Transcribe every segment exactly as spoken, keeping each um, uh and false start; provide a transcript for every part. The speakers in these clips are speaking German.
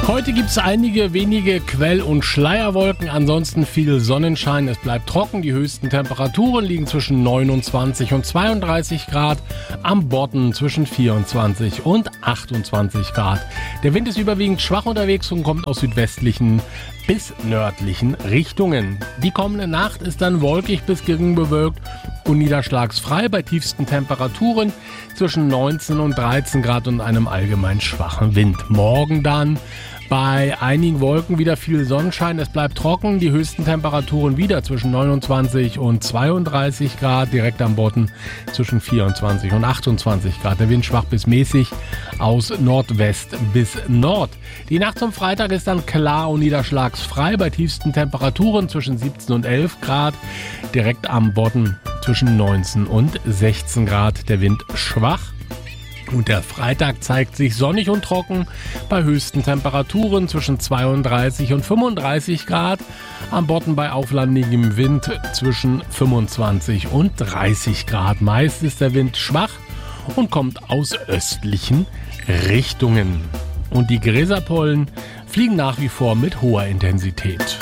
Heute gibt es einige wenige Quell- und Schleierwolken, ansonsten viel Sonnenschein. Es bleibt trocken, die höchsten Temperaturen liegen zwischen neunundzwanzig und zweiunddreißig Grad, am Bodden zwischen vierundzwanzig und achtundzwanzig Grad. Der Wind ist überwiegend schwach unterwegs und kommt aus südwestlichen bis nördlichen Richtungen. Die kommende Nacht ist dann wolkig bis gering bewölkt und niederschlagsfrei bei tiefsten Temperaturen zwischen neunzehn und dreizehn Grad und einem allgemein schwachen Wind. Morgen dann bei einigen Wolken wieder viel Sonnenschein, es bleibt trocken, die höchsten Temperaturen wieder zwischen neunundzwanzig und zweiunddreißig Grad, direkt am Bodden zwischen vierundzwanzig und achtundzwanzig Grad. Der Wind schwach bis mäßig aus Nordwest bis Nord. Die Nacht zum Freitag ist dann klar und niederschlagsfrei bei tiefsten Temperaturen zwischen siebzehn und elf Grad, direkt am Bodden zwischen neunzehn und sechzehn Grad. Der Wind schwach. Und der Freitag zeigt sich sonnig und trocken bei höchsten Temperaturen zwischen zweiunddreißig und fünfunddreißig Grad. Am Bodden bei auflandigem Wind zwischen fünfundzwanzig und dreißig Grad. Meist ist der Wind schwach und kommt aus östlichen Richtungen. Und die Gräserpollen fliegen nach wie vor mit hoher Intensität.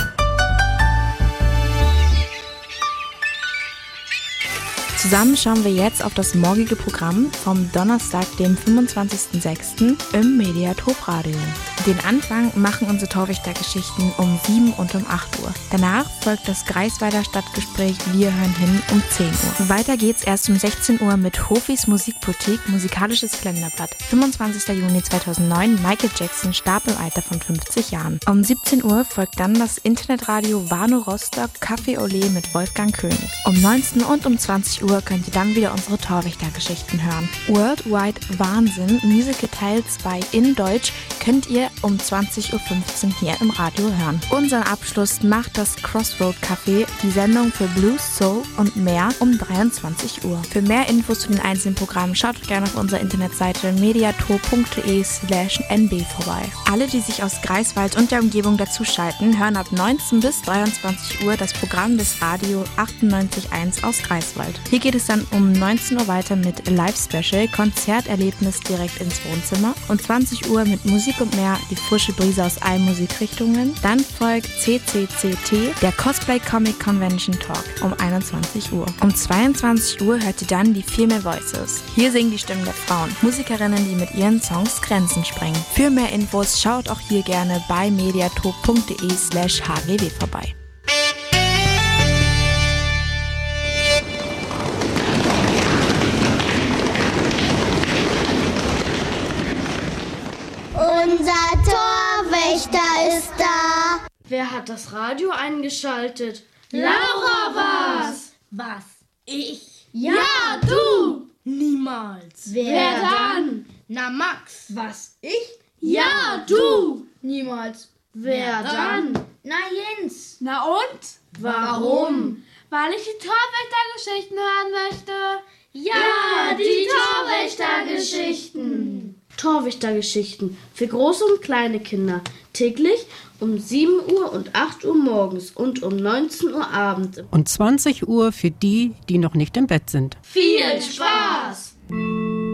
Zusammen schauen wir jetzt auf das morgige Programm vom Donnerstag, dem fünfundzwanzigsten sechsten im Mediatop Radio. Den Anfang machen unsere Torwächter-Geschichten um sieben und um acht Uhr. Danach folgt das Greifswalder Stadtgespräch Wir hören hin um zehn Uhr. Weiter geht's erst um sechzehn Uhr mit Hofis Musikboutique Musikalisches Kalenderblatt. fünfundzwanzigsten Juni zweitausendneun, Michael Jackson starb im Alter von fünfzig Jahren. Um siebzehn Uhr folgt dann das Internetradio Warnow Rostock Café Olé mit Wolfgang König. Um neunzehn und um zwanzig Uhr könnt ihr dann wieder unsere Torwächter-Geschichten hören. Worldwide Wahnsinn, Musical Teil zwei in Deutsch könnt ihr um zwanzig Uhr fünfzehn hier im Radio hören. Unseren Abschluss macht das Crossroad Café, die Sendung für Blues, Soul und mehr um dreiundzwanzig Uhr. Für mehr Infos zu den einzelnen Programmen schaut gerne auf unserer Internetseite mediator.de slash nb vorbei. Alle, die sich aus Greifswald und der Umgebung dazuschalten, hören ab neunzehn bis dreiundzwanzig Uhr das Programm des Radio achtundneunzig Komma eins aus Greifswald. Hier geht es dann um neunzehn Uhr weiter mit Live Special, Konzerterlebnis direkt ins Wohnzimmer. Um zwanzig Uhr mit Musik und mehr, die frische Brise aus allen Musikrichtungen. Dann folgt C C C T, der Cosplay Comic Convention Talk um einundzwanzig Uhr. Um zweiundzwanzig Uhr hört ihr dann die Female Voices. Hier singen die Stimmen der Frauen, Musikerinnen, die mit ihren Songs Grenzen sprengen. Für mehr Infos schaut auch hier gerne bei mediatop.de slash hgw vorbei. Unser Torwächter ist da. Wer hat das Radio eingeschaltet? Laura war's. Was? Ich? Ja, du. Niemals. Wer, Wer dann? Na, Max. Was? Ich? Ja, du. Niemals. Wer, Wer dann? dann? Na, Jens. Na und? Warum? Weil ich die Torwächter-Geschichten hören möchte. Ja, die Torwächter-Geschichten. Torwächter-Geschichten für große und kleine Kinder. Täglich um sieben Uhr und acht Uhr morgens und um neunzehn Uhr abends. Und zwanzig Uhr für die, die noch nicht im Bett sind. Viel Spaß!